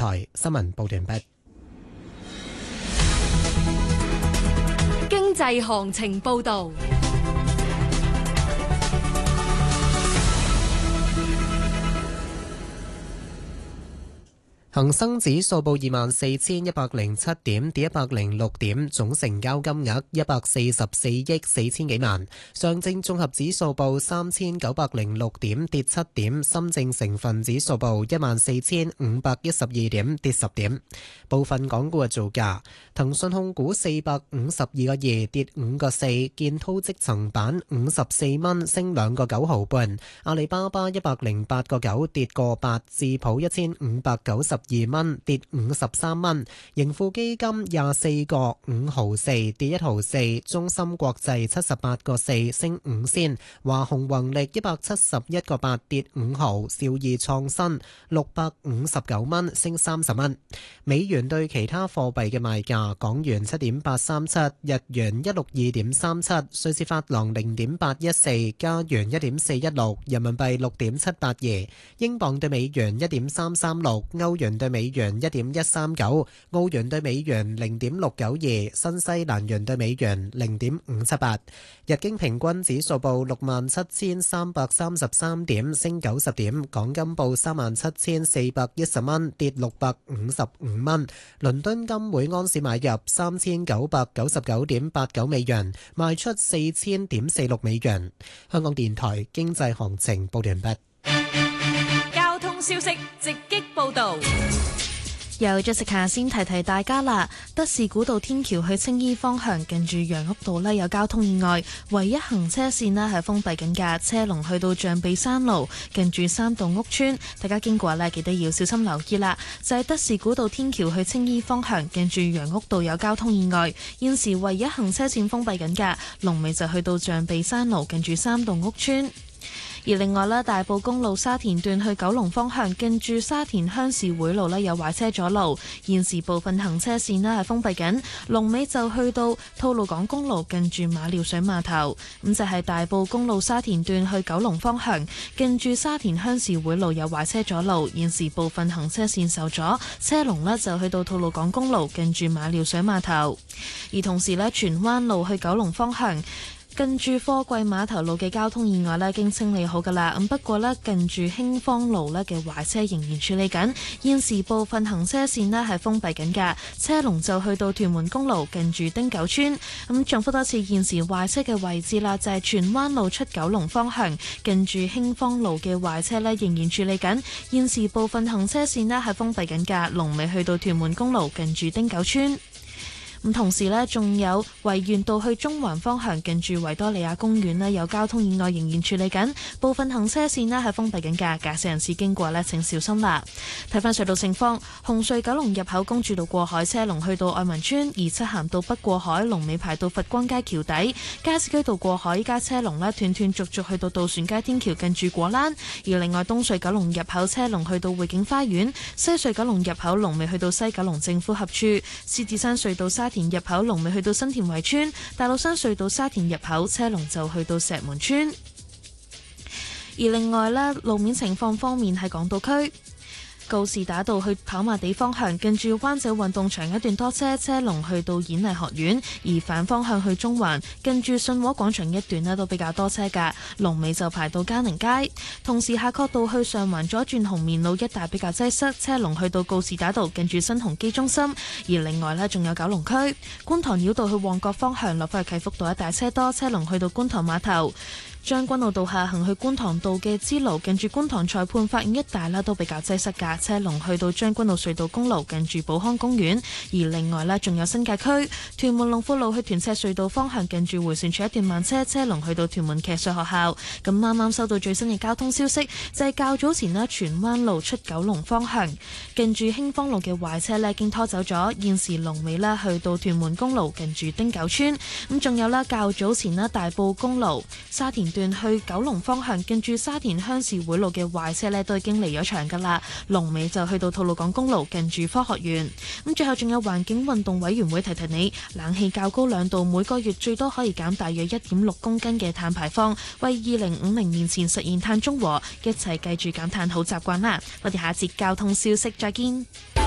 台新聞報道完畢。 經濟行情報道。 恒生指數報24,107點，跌106點，總成交金額144億4千幾萬。上證綜合指數報3,906點，跌7點。深證成分指數報14,512點，跌10點。部分港股嘅造價：騰訊控股452個2，跌5個4；建滔積層板54蚊，升2個9毫半；阿里巴巴108個9，跌個8；智普1592蚊，跌53蚊；盈富基金24個5毫4，跌1毫4；中芯國際78個4，升5仙；華虹宏力171個8，跌5毫；兆易創新659蚊，升30蚊。美元對其他貨幣嘅賣價：港元7.837，日元162.37，瑞士法郎0.814，加元1.416，人民幣6.782，英鎊對美元1.336，歐元對美元1.139，澳元對美元0.692，新西蘭元對美元0.578。日經平均指數報67,333點，升90點。港金報37,410蚊，跌655蚊。倫敦金每安士買入3,999.89美元，賣出4,000.46美元。香港電台經濟行情報完畢。 交通消息直擊報道。 由Jessica先提提大家啦，德士古道天橋去青衣方向近住楊屋道呢有交通意外，唯一行車線呢係封閉緊嘅，車龍去到象鼻山路近住三道屋村，大家經過呢記得要小心留意啦。就係德士古道天橋去青衣方向近住楊屋道有交通意外，現時唯一行車線封閉緊嘅，龍尾就去到象鼻山路近住三道屋村。而另外咧，大埔公路沙田段去九龍方向，近住沙田鄉事會路咧有壞車阻路，現時部分行車線咧係封閉緊，龍尾就去到吐露港公路近住馬料水碼頭。咁就係大埔公路沙田段去九龍方向，近住沙田鄉事會路有壞車阻路，現時部分行車線受阻，車龍咧就去到吐露港公路近住馬料水碼頭。而同時咧，荃灣路去九龍方向，近住貨櫃碼頭路嘅交通意外呢，已經清理好㗎啦。咁不過呢，近住興芳路呢嘅壞車仍然處理緊，現時部分行車線呢係封閉緊㗎，車龍就去到屯門公路近住汀九村。咁重複多次現時壞車嘅位置啦，就係荃灣路出九龍方向，近住興芳路嘅壞車呢仍然處理緊，現時部分行車線呢係封閉緊㗎，龍尾去到屯門公路近住汀九村。咁同時呢，仲有維園道去中環方向，近住維多利亞公園呢有交通意外仍然處理緊，部分行車線呢係封閉緊㗎，駕駛人士經過呢請小心啦。睇返隧道情況，紅隧九龍入口公主道過海車龍去到愛民村，而漆咸道北過海龍尾排到佛光街橋底，加士居道過海依家車龍呢斷斷續續去到渡船街天橋近住果欄。而另外東隧九龍入口車龍去到匯景花園，西隧九龍入口龍尾去到西九龍政府合署，獅子山隧道沙田入口龍尾去到新田圍村，大老山隧道沙田入口車龍就去到石門村。而另外呢，路面情況方面喺港島區告士打道去跑馬地方向，近住灣仔運動場一段多車，車龍去到演藝學院；而反方向去中環，近住信和廣場一段呢都比較多車㗎，龍尾就排到嘉寧街。同時夏慤道去上環左轉紅棉路一帶比較擠塞，車龍去到告士打道近住新鴻基中心。而另外呢，仲有九龍區觀塘繞道去旺角方向，落返去啟福道一帶車多，車龍去到觀塘碼頭。將軍澳道下行去觀塘道嘅支路，近住觀塘裁判法院一帶啦，都比較擠塞㗎，車龍去到將軍澳隧道公路近住寶康公園。而另外呢，仲有新界區屯門龍富路去屯赤隧道方向，近住迴旋處一段慢車，車龍去到屯門騎術學校。咁啱啱收到最新嘅交通消息，就係較早前呢，荃灣路出九龍方向，近住興芳路嘅壞車呢已經拖走咗，現時龍尾呢去到屯門公路近住汀九村。咁仲有啦，較早前呢，大埔公路沙田段去九龍方向，近住沙田鄉事會路嘅壞車呢都已經離咗場㗎啦，龍尾就去到吐露港公路近住科學園。咁最後仲有環境運動委員會提提你，冷氣較高2度，每個月最多可以減大約1.6公斤嘅碳排放，為2050年前實現碳中和，一齊記住減碳好習慣啦。我哋下一節交通消息再見。